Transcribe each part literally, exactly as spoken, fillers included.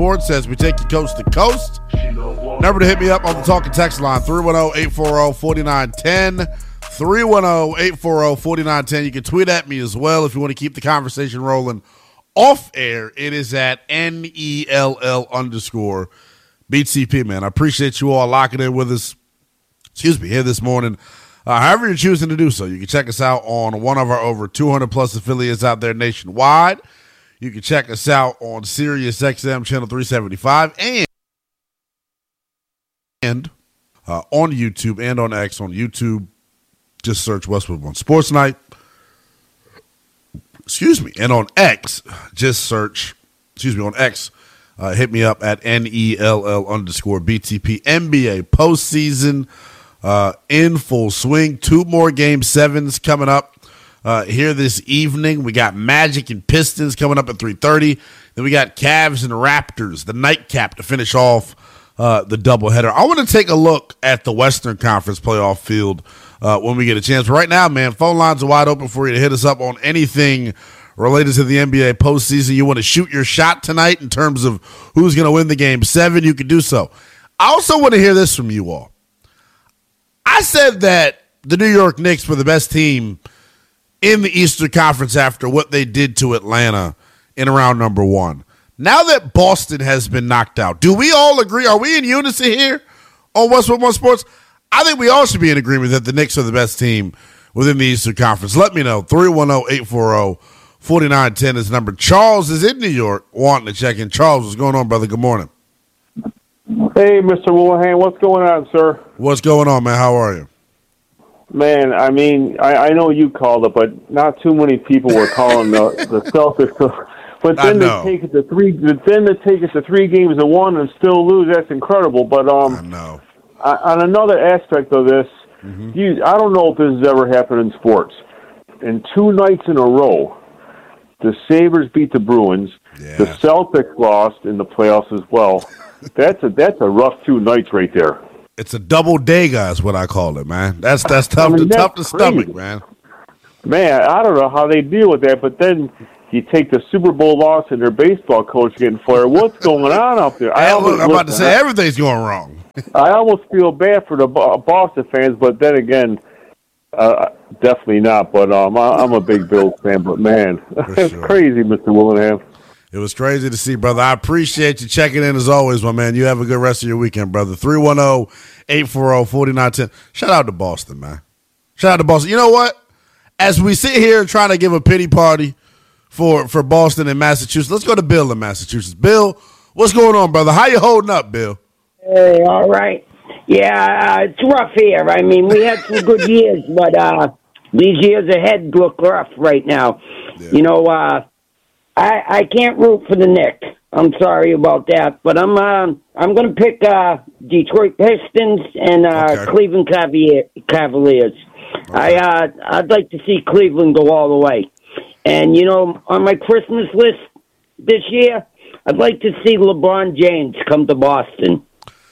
Sports as we take you coast to coast. Number to hit me up on the talking text line, three one zero, eight four zero, four nine one zero, three one zero, eight four zero, four nine one zero. You can tweet at me as well if you want to keep the conversation rolling off air. It is at N E L L underscore B T P, man. I appreciate you all locking in with us, excuse me, here this morning. Uh, however you're choosing to do so, you can check us out on one of our over two hundred plus affiliates out there nationwide. You can check us out on Sirius X M channel three seventy-five and, and uh, on YouTube and on X. On YouTube, just search Westwood One Sports Night. Excuse me. And on X, just search, excuse me, on X, uh, hit me up at N E L L underscore B T P. N B A postseason uh, in full swing. Two more game sevens coming up. Uh, here this evening. We got Magic and Pistons coming up at three thirty. Then we got Cavs and Raptors, the nightcap to finish off uh, the doubleheader. I want to take a look at the Western Conference playoff field uh, when we get a chance. Right now, man, phone lines are wide open for you to hit us up on anything related to the N B A postseason. You want to shoot your shot tonight in terms of who's going to win the game seven, you can do so. I also want to hear this from you all. I said that the New York Knicks were the best team in the Eastern Conference after what they did to Atlanta in round number one. Now that Boston has been knocked out, do we all agree? Are we in unison here on Westwood One Sports? I think we all should be in agreement that the Knicks are the best team within the Eastern Conference. Let me know. three one zero, eight four zero, four nine one zero is the number. Charles is in New York wanting to check in. Charles, what's going on, brother? Good morning. Hey, Mister Willingham, what's going on, sir? What's going on, man? How are you? Man, I mean, I, I know you called it, but not too many people were calling the, the Celtics. But then to take it to three, then to take it to three games to one and still lose—that's incredible. But um, I know. On another aspect of this, mm-hmm. you, I don't know if this has ever happened in sports. In two nights in a row, the Sabres beat the Bruins. Yeah. The Celtics lost in the playoffs as well. That's a that's a rough two nights right there. It's a double dega is what I call it, man. That's that's tough I mean, to that's tough to stomach, man. Man, I don't know how they deal with that, but then you take the Super Bowl loss and their baseball coach getting fired. What's going on up there? I almost, I'm about to say everything's going wrong. I almost feel bad for the Boston fans, but then again, uh, definitely not. But um, I, I'm a big Bills fan. But man, it's sure. crazy, Mister Willingham. It was crazy to see, brother. I appreciate you checking in as always, my man. You have a good rest of your weekend, brother. three one zero, eight four zero, four nine one zero. Shout out to Boston, man. Shout out to Boston. You know what? As we sit here trying to give a pity party for, for Boston and Massachusetts, let's go to Bill in Massachusetts. Bill, what's going on, brother? How you holding up, Bill? Hey, all right. Yeah, uh, it's rough here. I mean, we had some good years, but uh, these years ahead look rough right now. Yeah. You know, uh, I, I can't root for the Knicks. I'm sorry about that, but I'm uh, I'm going to pick uh, Detroit Pistons and uh, okay. Cleveland Cavaliers. Okay. I uh, I'd like to see Cleveland go all the way, and you know, on my Christmas list this year, I'd like to see LeBron James come to Boston.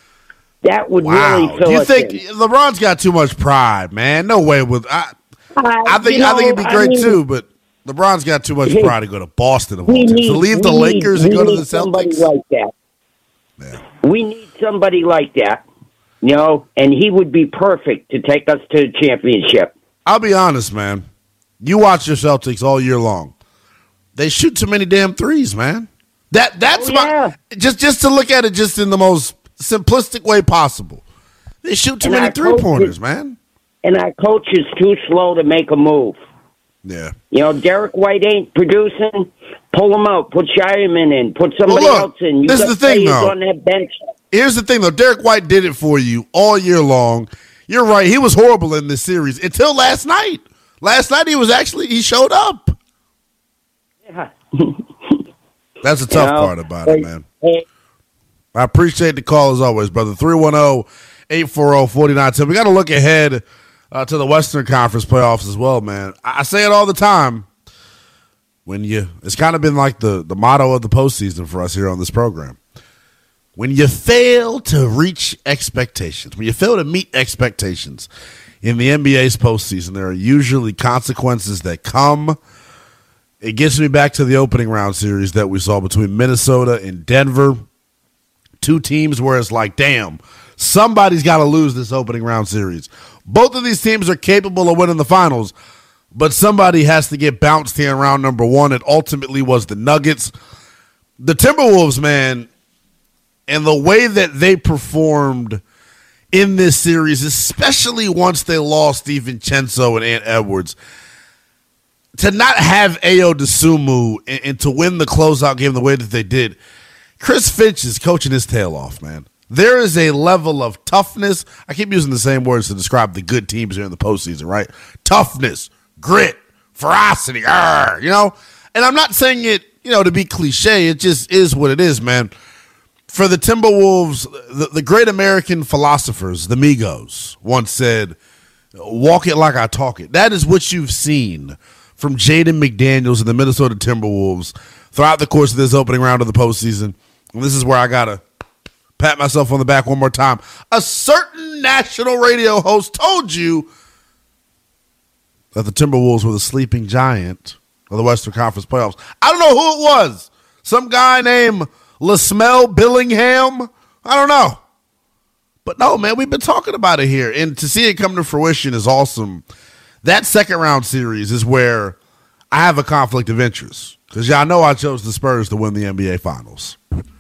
That would wow. really fill Do you us think in. LeBron's got too much pride, man? No way. With I, uh, I think you know, I think it'd be great I mean, too, but. LeBron's got too much pride to go to Boston. Of all need, to leave the Lakers need, and go to the Celtics. Like that. Yeah. We need somebody like that, you know, and he would be perfect to take us to the championship. I'll be honest, man. You watch your Celtics all year long. They shoot too many damn threes, man. That that's oh, yeah. my just just to look at it just in the most simplistic way possible. They shoot too and many three pointers, man. And our coach is too slow to make a move. Yeah. You know, Derek White ain't producing. Pull him out. Put Shireman in. Put somebody well, look, else in. You this is the thing, though. On that bench. Here's the thing, though. Derek White did it for you all year long. You're right. He was horrible in this series until last night. Last night he was actually, he showed up. Yeah. That's the tough you know, part about it, man. Hey. I appreciate the call as always, brother. three one zero, eight four zero, four nine one zero. We got to look ahead Uh, to the Western Conference playoffs as well, man. I, I say it all the time. When you, it's kind of been like the, the motto of the postseason for us here on this program. When you fail to reach expectations, when you fail to meet expectations in the N B A's postseason, there are usually consequences that come. It gets me back to the opening round series that we saw between Minnesota and Denver. two teams where it's like, damn, somebody's got to lose this opening round series. Both of these teams are capable of winning the finals, but somebody has to get bounced here in round number one. It ultimately was the Nuggets. The Timberwolves, man, and the way that they performed in this series, especially once they lost DiVincenzo and Ant Edwards, to not have Ayo Dosunmu and, and to win the closeout game the way that they did, Chris Finch is coaching his tail off, man. There is a level of toughness. I keep using the same words to describe the good teams here in the postseason, right? Toughness, grit, ferocity, argh, you know? And I'm not saying it, you know, to be cliche. It just is what it is, man. For the Timberwolves, the, the great American philosophers, the Migos, once said, walk it like I talk it. That is what you've seen from Jaden McDaniels and the Minnesota Timberwolves throughout the course of this opening round of the postseason. And this is where I got to pat myself on the back one more time. A certain national radio host told you that the Timberwolves were the sleeping giant of the Western Conference playoffs. I don't know who it was. Some guy named LaSmell Billingham? I don't know. But no, man, we've been talking about it here. And to see it come to fruition is awesome. That second round series is where I have a conflict of interest. Because y'all know I chose the Spurs to win the N B A Finals.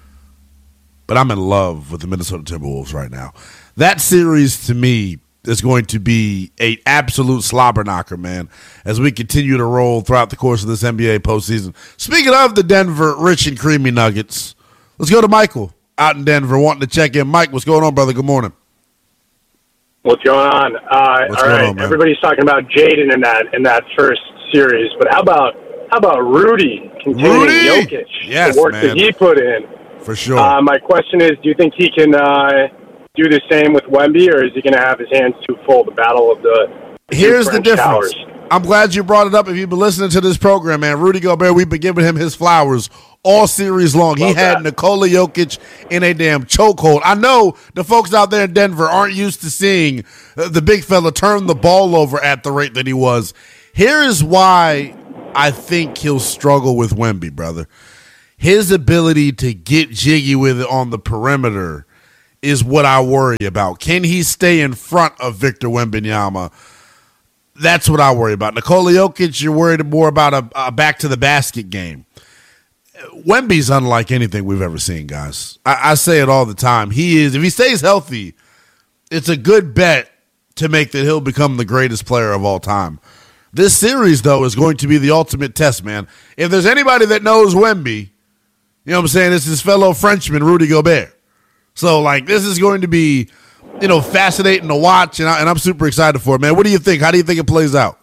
But I'm in love with the Minnesota Timberwolves right now. That series, to me, is going to be an absolute slobber knocker, man, as we continue to roll throughout the course of this N B A postseason. Speaking of the Denver Rich and Creamy Nuggets, let's go to Michael out in Denver wanting to check in. Mike, what's going on, brother? Good morning. What's going on? Uh, what's all going right, on, man? Everybody's talking about Jaden in that in that first series, but how about how about Rudy containing Rudy? Jokic? Yes, the work man. that he put in. For sure. Uh, my question is, do you think he can uh, do the same with Wemby, or is he going to have his hands too full? The battle of the Here's the French difference. towers. I'm glad you brought it up. If you've been listening to this program, man, Rudy Gobert, we've been giving him his flowers all series long. He Love had that. Nikola Jokic in a damn chokehold. I know the folks out there in Denver aren't used to seeing the big fella turn the ball over at the rate that he was. Here is why I think he'll struggle with Wemby, brother. His ability to get jiggy with it on the perimeter is what I worry about. Can he stay in front of Victor Wembanyama? That's what I worry about. Nikola Jokic, you're worried more about a, a back-to-the-basket game. Wemby's unlike anything we've ever seen, guys. I, I say it all the time. He is, if he stays healthy, it's a good bet to make that he'll become the greatest player of all time. This series, though, is going to be the ultimate test, man. If there's anybody that knows Wemby, you know what I'm saying, it's his fellow Frenchman, Rudy Gobert. So, like, this is going to be, you know, fascinating to watch, and, I, and I'm super excited for it, man. What do you think? How do you think it plays out?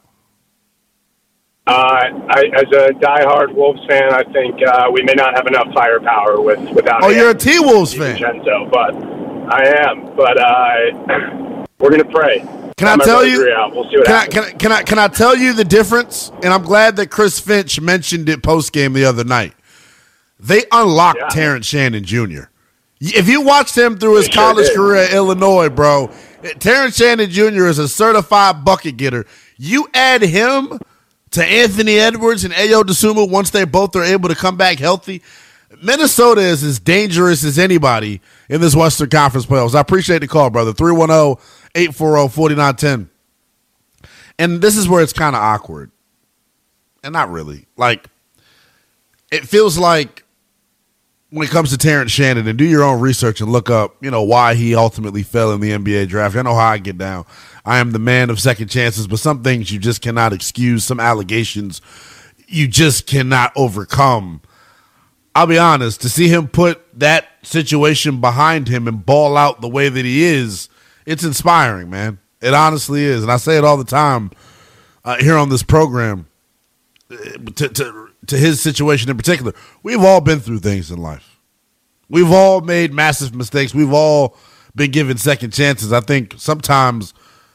Uh, I, as a diehard Wolves fan, I think uh, we may not have enough firepower with without. Oh, you're a T-Wolves fan. Vincenzo, but I am. But uh, we're gonna pray. Can I tell you? We'll see what can I, happens. can, I, can I can I tell you the difference? And I'm glad that Chris Finch mentioned it post game the other night. They unlocked Yeah. Terrence Shannon Junior If you watched him through his They sure college did. career at Illinois, bro, Terrence Shannon Junior is a certified bucket getter. You add him to Anthony Edwards and Ayo Dosunmu once they both are able to come back healthy. Minnesota is as dangerous as anybody in this Western Conference playoffs. I appreciate the call, brother. three one zero, eight four zero, four nine one zero. And this is where it's kind of awkward. And not really. Like, it feels like when it comes to Terrence Shannon, and do your own research and look up, you know, why he ultimately fell in the N B A draft. I know how I get down. I am the man of second chances, but some things you just cannot excuse. Some allegations you just cannot overcome. I'll be honest, to see him put that situation behind him and ball out the way that he is, it's inspiring, man. It honestly is. And I say it all the time uh, here on this program. To, to, to his situation in particular, we've all been through things in life. We've all made massive mistakes. We've all been given second chances. I think sometimes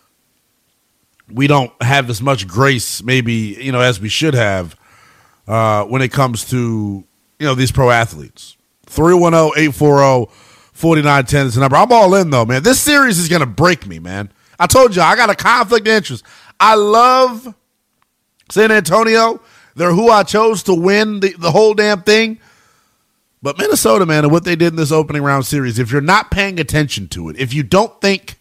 we don't have as much grace, maybe, you know, as we should have uh, when it comes to, you know, these pro athletes. three one zero, eight four zero, four nine one zero is the number. I'm all in, though, man. This series is going to break me, man. I told you, I got a conflict of interest. I love San Antonio. They're who I chose to win the, the whole damn thing. But Minnesota, man, and what they did in this opening round series, if you're not paying attention to it, if you don't think,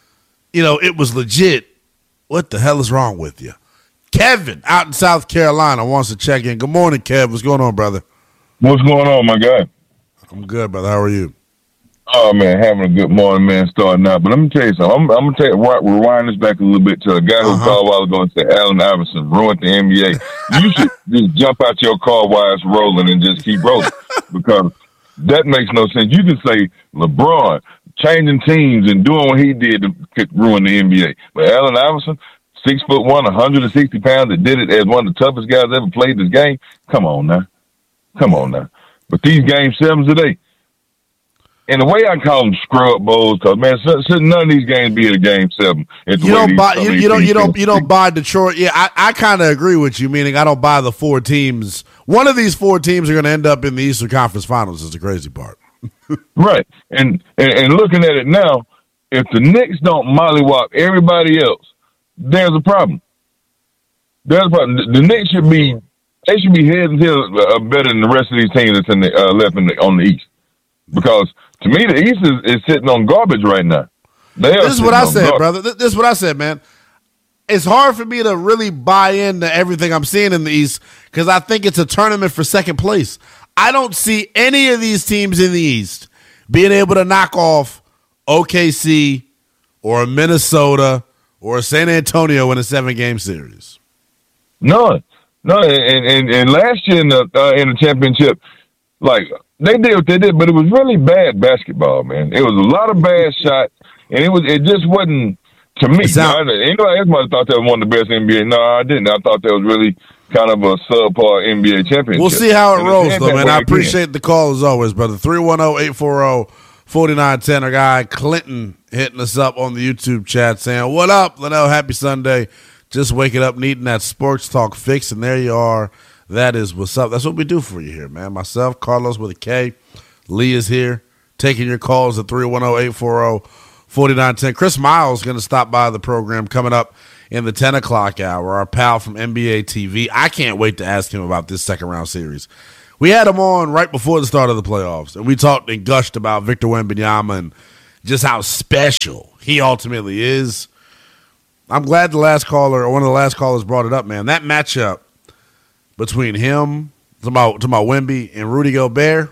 you know, it was legit, what the hell is wrong with you? Kevin out in South Carolina wants to check in. Good morning, Kev. What's going on, brother? What's going on, my guy? I'm good, brother. How are you? Oh, man, having a good morning, man, starting out. But let me tell you something. I'm, I'm going to take rewind this back a little bit to a guy who uh-huh. called a while ago and said Allen Iverson ruined the N B A. You should just jump out your car while it's rolling and just keep rolling, because that makes no sense. You can say LeBron changing teams and doing what he did to ruin the N B A. But Allen Iverson, six foot one, one hundred sixty pounds, that did it as one of the toughest guys ever played this game. Come on now. Come on now. But these game sevens today, and the way I call them scrub bowls, because man, shouldn't none of these games be a game seven? You don't buy, you, you don't, you don't, you don't buy Detroit. Yeah, I, I kind of agree with you. Meaning, I don't buy the four teams. One of these four teams are going to end up in the Eastern Conference Finals. Is the crazy part, right? And, and and looking at it now, if the Knicks don't mollywop everybody else, there's a problem. There's a problem. The, the Knicks should be, they should be head and tails uh, better than the rest of these teams that's in the, uh, left in the, on the East, because to me, the East is, is sitting on garbage right now. They this is what I said, garbage. brother. This is what I said, man. It's hard for me to really buy into everything I'm seeing in the East, because I think it's a tournament for second place. I don't see any of these teams in the East being able to knock off O K C or Minnesota or San Antonio in a seven-game series. None. No, and, and, and last year in the, uh, in the championship, like, they did what they did, but it was really bad basketball, man. It was a lot of bad shots, and it was it just wasn't, to me. Sound- you know, anybody else might have thought that was one of the best N B A. No, I didn't. I thought that was really kind of a subpar N B A championship. We'll see how it and rolls, though, man. I appreciate again. the call as always, brother. three one zero, eight four zero, four nine one zero. Our guy Clinton hitting us up on the YouTube chat saying, what up, Linnell? Happy Sunday. Just waking up, needing that sports talk fix, and there you are. That is what's up. That's what we do for you here, man. Myself, Carlos with a K. Lee is here, taking your calls at three one zero, eight four zero, four nine one zero. Chris Miles is going to stop by the program coming up in the ten o'clock hour, our pal from N B A T V. I can't wait to ask him about this second-round series. We had him on right before the start of the playoffs, and we talked and gushed about Victor Wembanyama and just how special he ultimately is. I'm glad the last caller, or one of the last callers, brought it up, man. That matchup between him, talking about, talking about Wemby and Rudy Gobert,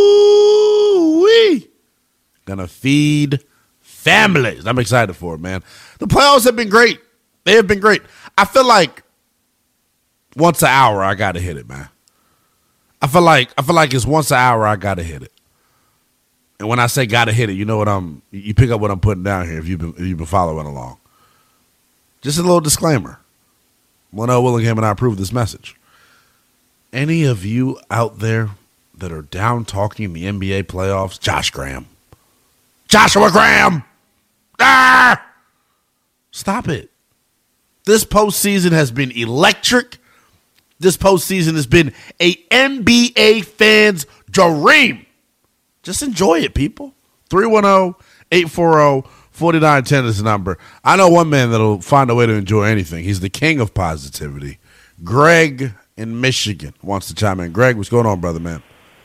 woo-wee, gonna feed families. I'm excited for it, man. The playoffs have been great. They have been great. I feel like once an hour, I gotta hit it, man. I feel like I feel like it's once an hour, I gotta hit it. And when I say gotta hit it, you know what I'm. You pick up what I'm putting down here if you've been, if you've been following along. Just a little disclaimer. Linnell Willingham and I approve this message. Any of you out there that are down talking the N B A playoffs, Josh Graham, Joshua Graham, ah, stop it. This postseason has been electric. This postseason has been a N B A fan's dream. Just enjoy it, people. three one zero, eight four zero, four nine one zero is the number. I know one man that'll find a way to enjoy anything. He's the king of positivity. Greg in Michigan wants to chime in. Greg, what's going on, brother, man?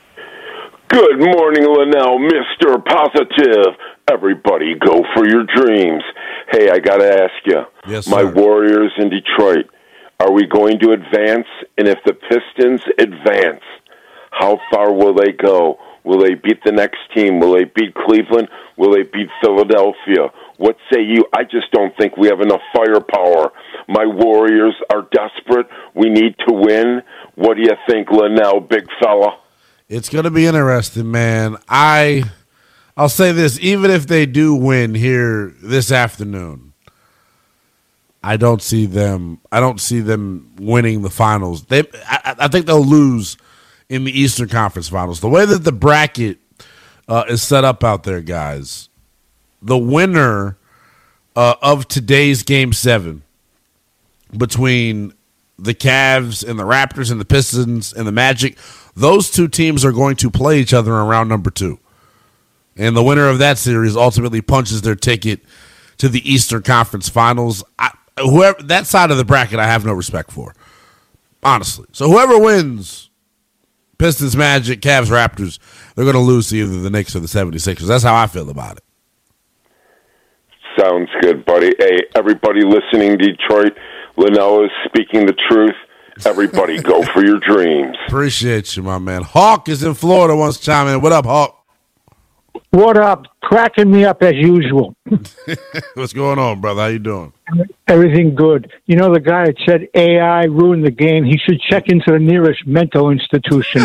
Good morning, Linnell, Mister Positive. Everybody go for your dreams. Hey, I got to ask you, yes, my sir. Warriors in Detroit, are we going to advance? And if the Pistons advance, how far will they go? Will they beat the next team? Will they beat Cleveland? Will they beat Philadelphia? What say you? I just don't think we have enough firepower. My Warriors are desperate. We need to win. What do you think, Linnell, big fella? It's going to be interesting, man. I, I'll say this. Even if they do win here this afternoon, I don't see them. I don't see them winning the finals. They, I, I think they'll lose in the Eastern Conference Finals. The way that the bracket uh, is set up out there, guys, the winner uh, of today's Game Seven between the Cavs and the Raptors and the Pistons and the Magic, those two teams are going to play each other in round number two. And the winner of that series ultimately punches their ticket to the Eastern Conference Finals. I, whoever that side of the bracket, I have no respect for, honestly. So whoever wins Pistons, Magic, Cavs, Raptors, they're going to lose to either the Knicks or the seventy-sixers. That's how I feel about it. Sounds good, buddy. Hey, everybody listening, Detroit, Linnell is speaking the truth. Everybody go for your dreams. Appreciate you, my man. Hawk is in Florida, wants to chime in. What up, Hawk? What up? Cracking me up as usual. What's going on, brother? How you doing? Everything good. You know the guy that said A I ruined the game? He should check into the nearest mental institution.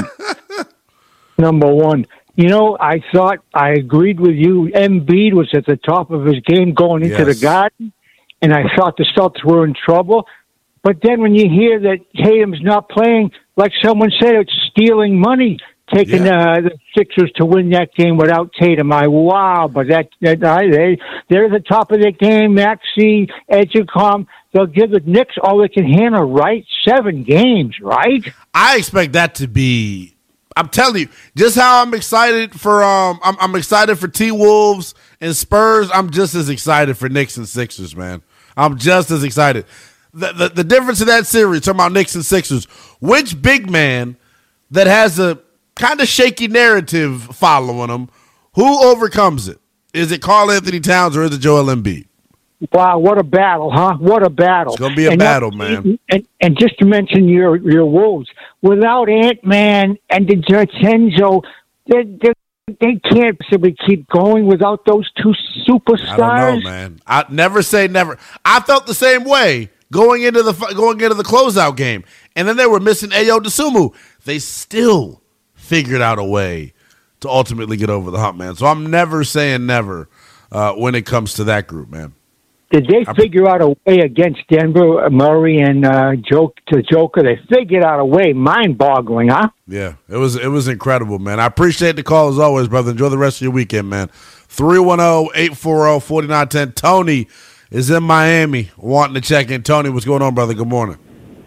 Number one. You know, I thought, I agreed with you, Embiid was at the top of his game going into yes. the Garden, and I thought the Celtics were in trouble. But then when you hear that Tatum's not playing, like someone said, it's stealing money. Taking yeah. uh, the Sixers to win that game without Tatum, I wow! But that, that I, they they're at the top of their game. Maxey, Edgecombe, they'll give the Knicks all they can handle, right? Seven games, right? I expect that to be. I'm telling you, just how I'm excited for. Um, I'm, I'm excited for T-Wolves and Spurs. I'm just as excited for Knicks and Sixers, man. I'm just as excited. The the, the difference in that series, talking about Knicks and Sixers, which big man that has a kind of shaky narrative following him, who overcomes it? Is it Karl Anthony Towns or is it Joel Embiid? Wow, what a battle, huh? What a battle. It's going to be a and battle, that, man. And, and just to mention your, your Wolves, without Ant-Man and DiVincenzo, they, they, they can't simply keep going without those two superstars. I don't know, man. I never say never. I felt the same way going into the going into the closeout game. And then they were missing Ayo Dosunmu. They still figured out a way to ultimately get over the hump, man. So I'm never saying never uh, when it comes to that group, man. Did they I'm, figure out a way against Denver, Murray, and uh, Joke to Joker? They figured out a way. Mind-boggling, huh? Yeah, it was it was incredible, man. I appreciate the call as always, brother. Enjoy the rest of your weekend, man. three one zero, eight four zero, four nine one zero. Tony is in Miami wanting to check in. Tony, what's going on, brother? Good morning.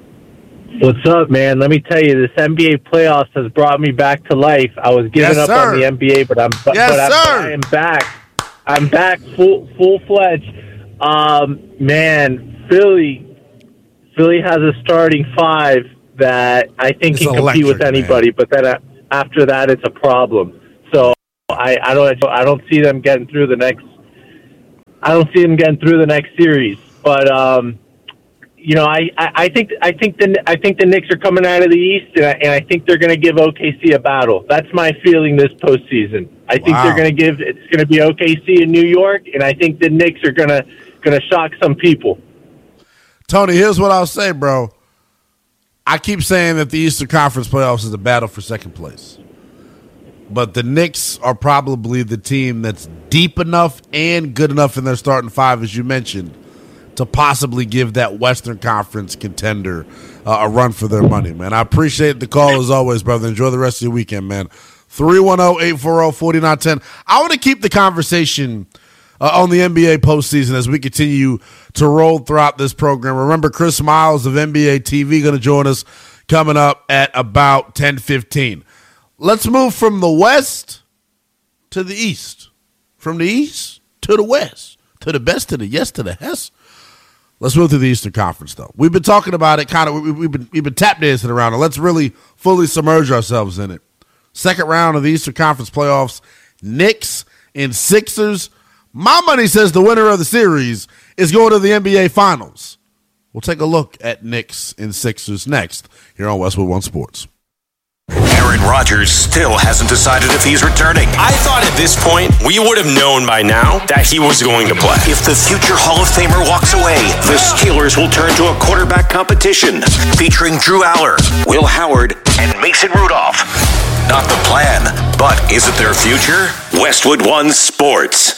What's up, man? Let me tell you, this N B A playoffs has brought me back to life. I was giving yes, up sir. on the N B A, but I'm but, yes, but, I'm, sir. but I am back. I'm back full full fledged. Um, man, Philly, Philly has a starting five that I think it's can compete electric, with anybody. Man. But then uh, after that, it's a problem. So I, I don't I don't see them getting through the next. I don't see them getting through the next series. But um, you know, I, I, I think I think the I think the Knicks are coming out of the East, and I, and I think they're going to give O K C a battle. That's my feeling this postseason. I think wow. they're going to give. It's going to be O K C in New York, and I think the Knicks are going to going to shock some people. Tony, here's what I'll say, bro. I keep saying that the Eastern Conference playoffs is a battle for second place, but the Knicks are probably the team that's deep enough and good enough in their starting five, as you mentioned, to possibly give that Western Conference contender uh, a run for their money, man. I appreciate the call as always, brother. Enjoy the rest of your weekend, man. three one zero, eight four zero, four nine one zero. I want to keep the conversation uh, on the N B A postseason as we continue to roll throughout this program. Remember, Chris Miles of N B A T V going to join us coming up at about ten fifteen. Let's move from the West to the East. From the East to the West. To the best, to the yes, to the hess. Let's move to the Eastern Conference, though. We've been talking about it, kind of. We've been we've been tap dancing around it. Let's really fully submerge ourselves in it. Second round of the Eastern Conference playoffs, Knicks and Sixers. My money says the winner of the series is going to the N B A Finals. We'll take a look at Knicks and Sixers next here on Westwood One Sports. Aaron Rodgers still hasn't decided if he's returning. I thought at this point we would have known by now that he was going to play. If the future Hall of Famer walks away, the Steelers will turn to a quarterback competition featuring Drew Aller, Will Howard, and Mason Rudolph. Not the plan, but is it their future? Westwood One Sports.